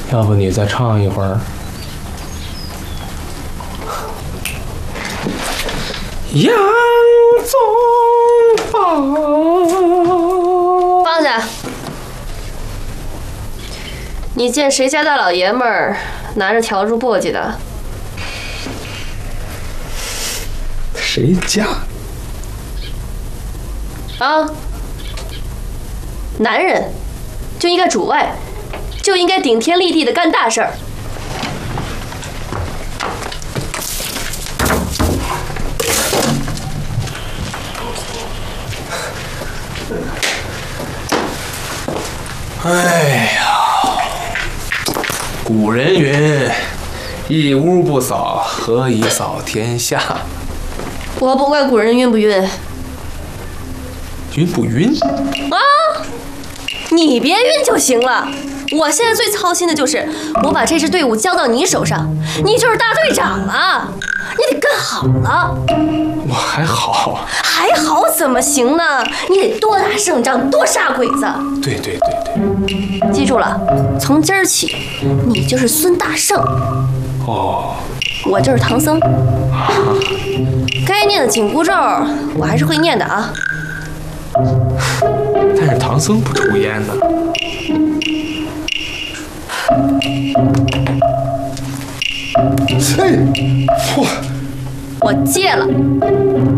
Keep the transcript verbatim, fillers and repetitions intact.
要不你再唱一会儿？杨宗保， 放下！你见谁家大老爷们儿拿着笤帚簸箕的？ 谁家？ 啊！男人就应该主外，就应该顶天立地的干大事儿。 哎呀，古人云：“一屋不扫，何以扫天下？” 我不管古人晕不晕。 晕不晕？ 啊！你别晕就行了。我现在最操心的就是我把这支队伍交到你手上，你就是大队长了，你得干好了。 我还好。 还好怎么行呢？你得多打胜仗，多杀鬼子。 对对对对。 记住了，从今儿起，你就是孙大圣。 哦。 我就是唐僧。啊、该念的紧箍咒，我还是会念的啊。 但是唐僧不抽烟呢。 嘿， 我戒了。